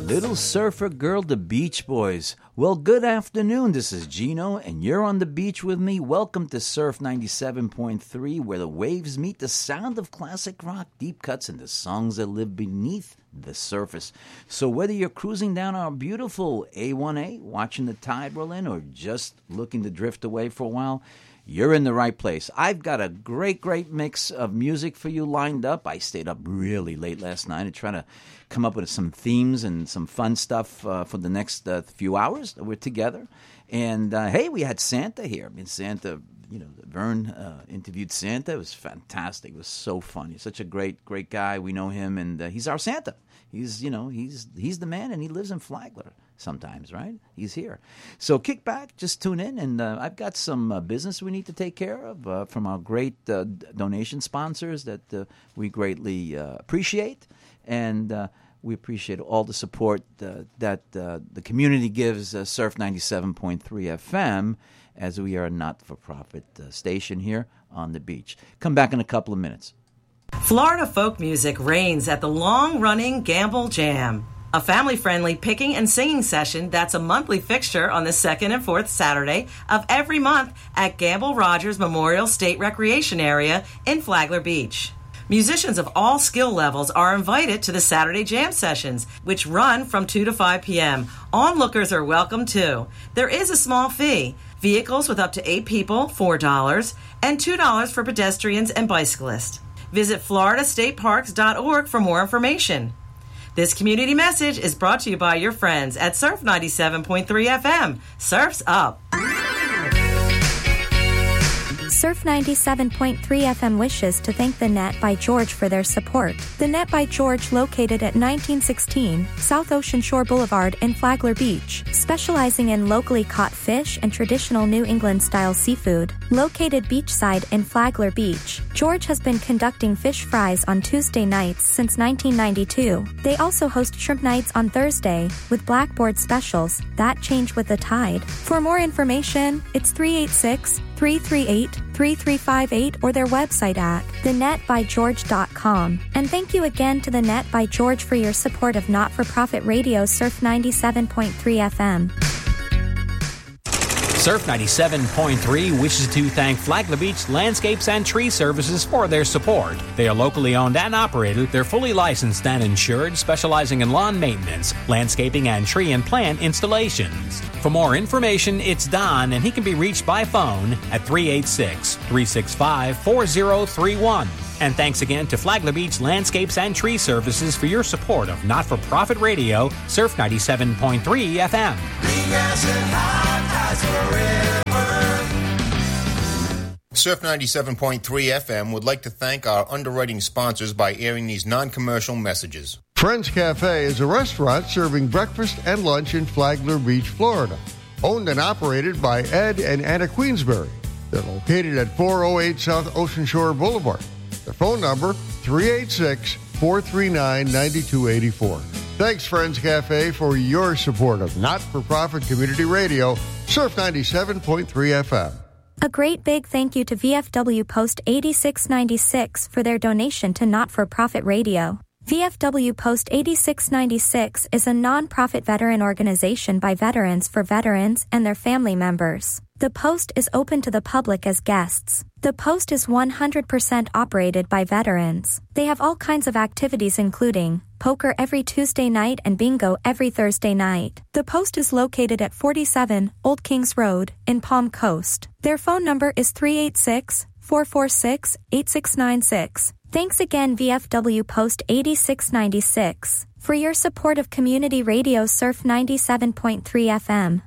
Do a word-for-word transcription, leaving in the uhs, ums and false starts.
Little Surfer Girl, the Beach Boys. Well, good afternoon. This is Gino, and you're on the beach with me. Welcome to Surf ninety-seven point three, where the waves meet the sound of classic rock, deep cuts, and the songs that live beneath the surface. So whether you're cruising down our beautiful A one A, watching the tide roll in, or just looking to drift away for a while, you're in the right place. I've got a great, great mix of music for you lined up. I stayed up really late last night and trying to come up with some themes and some fun stuff uh, for the next uh, few hours that we're together. And, uh, hey, we had Santa here. I mean, Santa, you know, Vern uh, interviewed Santa. It was fantastic. It was so fun. He's such a great, great guy. We know him, and uh, he's our Santa. He's, you know, he's he's the man, and he lives in Flagler sometimes, right? He's here. So kick back, just tune in, and uh, I've got some uh, business we need to take care of uh, from our great uh, donation sponsors that uh, we greatly uh, appreciate, and uh, we appreciate all the support uh, that uh, the community gives uh, Surf ninety-seven point three F M, as we are a not-for-profit uh, station here on the beach. Come back in a couple of minutes. Florida folk music reigns at the long-running Gamble Jam, a family-friendly picking and singing session that's a monthly fixture on the second and fourth Saturday of every month at Gamble Rogers Memorial State Recreation Area in Flagler Beach. Musicians of all skill levels are invited to the Saturday Jam sessions, which run from two to five p.m. Onlookers are welcome, too. There is a small fee. Vehicles with up to eight people, four dollars, and two dollars for pedestrians and bicyclists. Visit florida state parks dot org for more information. This community message is brought to you by your friends at Surf ninety-seven point three F M. Surf's up. Surf ninety-seven point three F M wishes to thank The Net by George for their support. The Net by George, located at nineteen sixteen South Ocean Shore Boulevard in Flagler Beach, specializing in locally caught fish and traditional New England-style seafood. Located beachside in Flagler Beach, George has been conducting fish fries on Tuesday nights since nineteen ninety-two. They also host shrimp nights on Thursday, with blackboard specials that change with the tide. For more information, it's three eight six, three three eight, three three five eight or their website at the net by george dot com. And thank you again to The Net by George for your support of not-for-profit radio Surf ninety-seven point three F M. Surf ninety-seven point three wishes to thank Flagler Beach Landscapes and Tree Services for their support. They are locally owned and operated. They're fully licensed and insured, specializing in lawn maintenance, landscaping, and tree and plant installations. For more information, it's Don, and he can be reached by phone at three eight six, three six five, four zero three one. And thanks again to Flagler Beach Landscapes and Tree Services for your support of not-for-profit radio, Surf ninety-seven point three F M. Surf ninety-seven point three F M would like to thank our underwriting sponsors by airing these non-commercial messages. Friends Cafe is a restaurant serving breakfast and lunch in Flagler Beach, Florida. Owned and operated by Ed and Anna Queensberry. They're located at four oh eight South Ocean Shore Boulevard. Their phone number, three eight six, four three nine, nine two eight four. Thanks, Friends Cafe, for your support of not-for-profit community radio, Surf ninety-seven point three F M. A great big thank you to V F W Post eighty-six ninety-six for their donation to not-for-profit radio. V F W Post eighty-six ninety-six is a non-profit veteran organization by veterans for veterans and their family members. The Post is open to the public as guests. The Post is one hundred percent operated by veterans. They have all kinds of activities including poker every Tuesday night and bingo every Thursday night. The Post is located at forty-seven Old Kings Road in Palm Coast. Their phone number is three eight six, four four six, eight six nine six. Thanks again, V F W Post eighty-six ninety-six, for your support of community radio Surf ninety-seven point three F M.